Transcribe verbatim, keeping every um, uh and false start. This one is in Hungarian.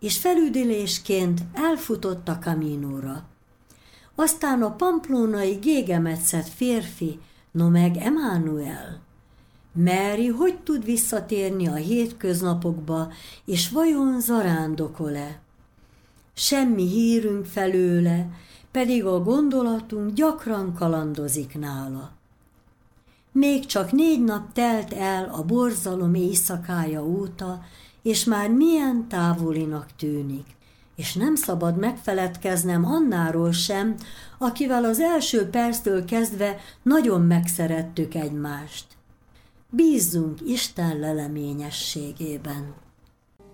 és felüdülésként elfutott a Camínóra. Aztán a pamplónai gégemetszett férfi, no meg Emmanuel. Mary hogy tud visszatérni a hétköznapokba, és vajon zarándokol-e? Semmi hírünk felőle, pedig a gondolatunk gyakran kalandozik nála. Még csak négy nap telt el a borzalom éjszakája óta, és már milyen távolinak tűnik. És nem szabad megfeledkeznem Annáról sem, akivel az első perctől kezdve nagyon megszerettük egymást. Bízzunk Isten leleményességében.